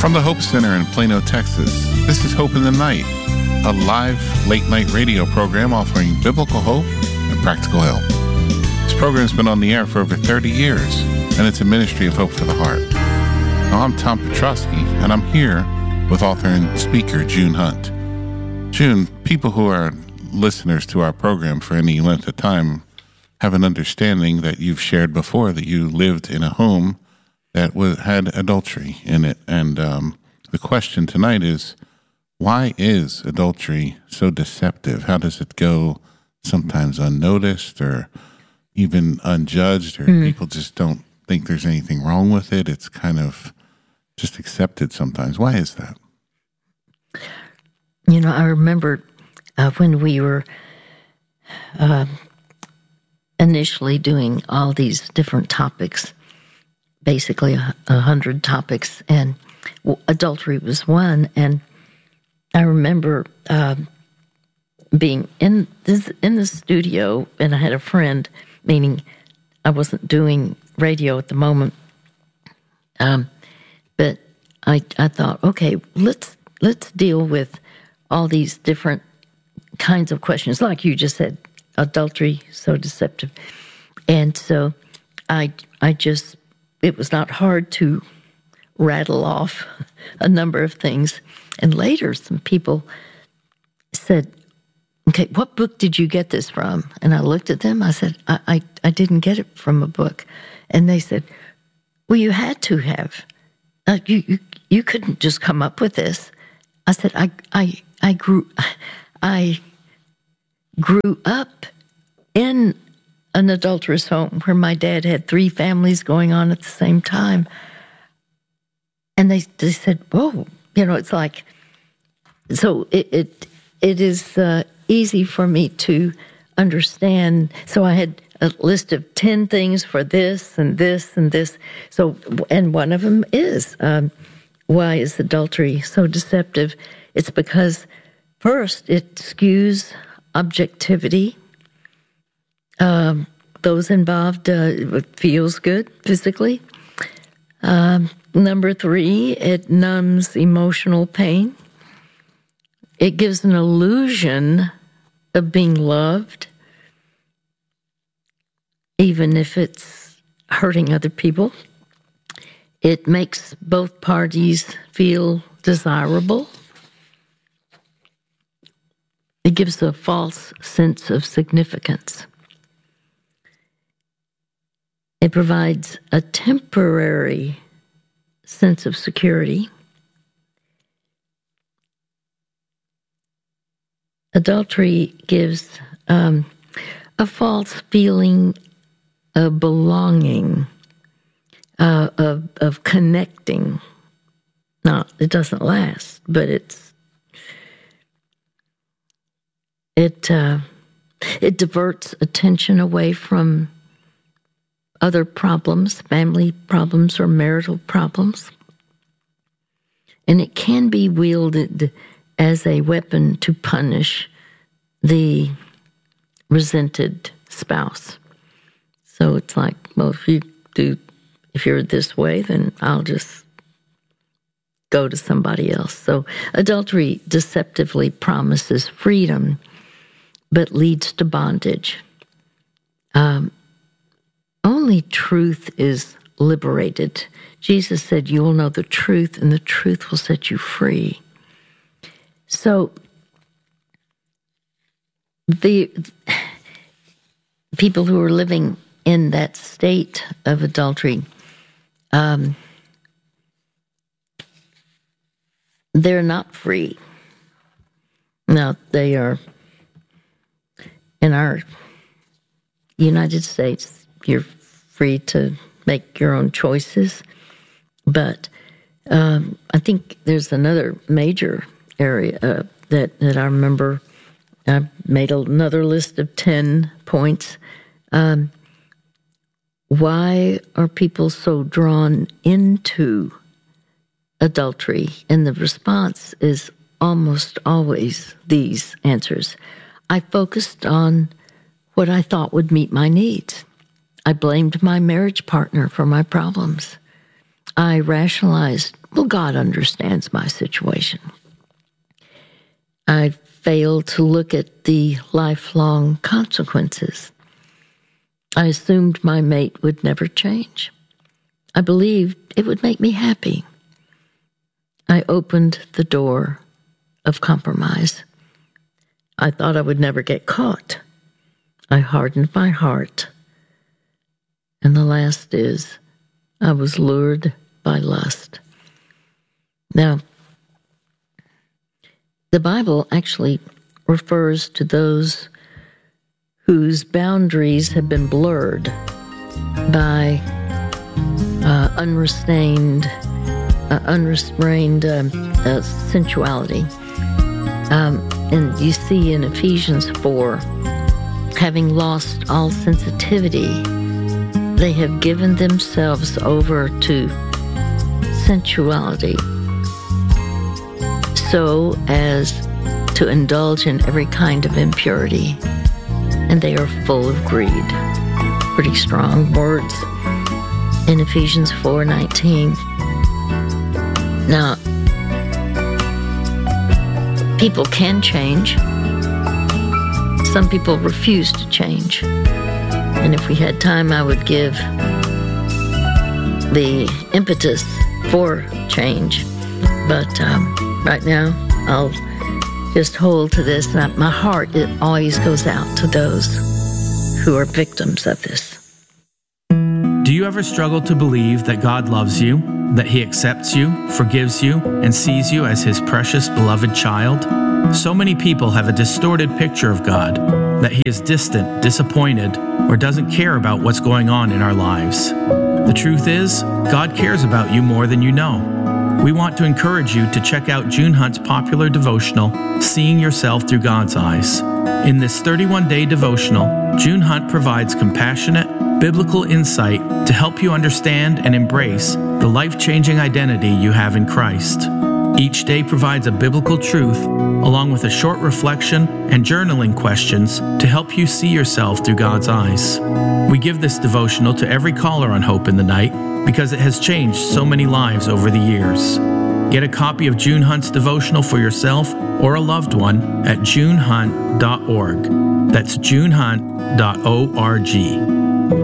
From the Hope Center in Plano, Texas, this is Hope in the Night, a live late-night radio program offering biblical hope and practical help. This program's been on the air for over 30 years, and it's a ministry of hope for the heart. Now, I'm Tom Petrosky, and I'm here with author and speaker June Hunt. June, people who are listeners to our program for any length of time have an understanding that you've shared before that you lived in a home that had adultery in it. And the question tonight is, why is adultery so deceptive? How does it go sometimes unnoticed or even unjudged, or people just don't think there's anything wrong with it? It's kind of just accepted sometimes. Why is that? You know, I remember when we were initially doing all these different topics, basically 100 topics, and adultery was one. And I remember being in the studio, and I had a friend, meaning I wasn't doing radio at the moment, but I thought, okay, let's deal with all these different kinds of questions, like you just said, adultery, so deceptive. And so it was not hard to rattle off a number of things. And later, some people said, okay, what book did you get this from? And I looked at them. I said, I didn't get it from a book. And they said, well, you had to have. You couldn't just come up with this. I said, I grew up in an adulterous home where my dad had 3 families going on at the same time. And they said, "Whoa, it's like," so it is easy for me to understand. So I had a list of 10 things for this and this and this. So, and one of them is, why is adultery so deceptive? It's because, first, it skews objectivity. Those involved, it feels good physically. Number 3, it numbs emotional pain. It gives an illusion of being loved, even if it's hurting other people. It makes both parties feel desirable. It gives a false sense of significance. It provides a temporary sense of security. Adultery gives a false feeling of belonging, of connecting. Now, it doesn't last, but it diverts attention away from other problems, family problems or marital problems. And it can be wielded as a weapon to punish the resented spouse. So it's like, well, if you're this way, then I'll just go to somebody else. So adultery deceptively promises freedom, but leads to bondage. Only truth is liberated. Jesus said, you will know the truth, and the truth will set you free. So the people who are living in that state of adultery, they're not free. Now, they are, in our United States, you're free to make your own choices. But I think there's another major area that I remember. I made another list of 10 points. Why are people so drawn into adultery? And the response is almost always these answers. I focused on what I thought would meet my needs. I blamed my marriage partner for my problems. I rationalized well, God understands my situation. I failed to look at the lifelong consequences. I assumed my mate would never change. I believed it would make me happy. I opened the door of compromise. I thought I would never get caught. I hardened my heart. And the last is, I was lured by lust. Now, the Bible actually refers to those whose boundaries have been blurred by unrestrained sensuality. And you see in Ephesians 4, having lost all sensitivity, they have given themselves over to sensuality so as to indulge in every kind of impurity, and they are full of greed. Pretty strong words in Ephesians 4:19. Now, people can change. Some people refuse to change. And if we had time, I would give the impetus for change. But right now, I'll just hold to this. My heart, it always goes out to those who are victims of this. Do you ever struggle to believe that God loves you, that He accepts you, forgives you, and sees you as His precious, beloved child? So many people have a distorted picture of God, that He is distant, disappointed, or doesn't care about what's going on in our lives. The truth is, God cares about you more than you know. We want to encourage you to check out June Hunt's popular devotional, Seeing Yourself Through God's Eyes. In this 31-day devotional, June Hunt provides compassionate, biblical insight to help you understand and embrace the life-changing identity you have in Christ. Each day provides a biblical truth, along with a short reflection and journaling questions to help you see yourself through God's eyes. We give this devotional to every caller on Hope in the Night because it has changed so many lives over the years. Get a copy of June Hunt's devotional for yourself or a loved one at junehunt.org. That's junehunt.org.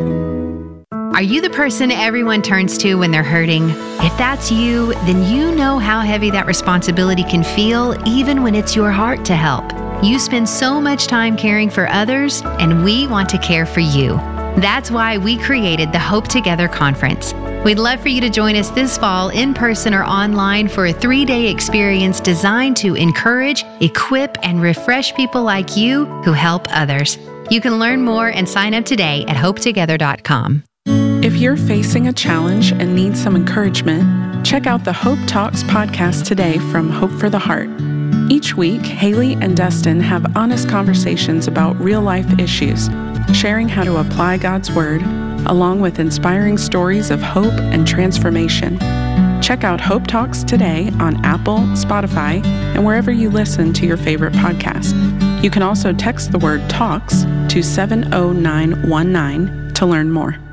Are you the person everyone turns to when they're hurting? If that's you, then you know how heavy that responsibility can feel, even when it's your heart to help. You spend so much time caring for others, and we want to care for you. That's why we created the Hope Together Conference. We'd love for you to join us this fall in person or online for a 3-day experience designed to encourage, equip, and refresh people like you who help others. You can learn more and sign up today at hopetogether.com. If you're facing a challenge and need some encouragement, check out the Hope Talks podcast today from Hope for the Heart. Each week, Haley and Dustin have honest conversations about real-life issues, sharing how to apply God's Word, along with inspiring stories of hope and transformation. Check out Hope Talks today on Apple, Spotify, and wherever you listen to your favorite podcast. You can also text the word TALKS to 70919 to learn more.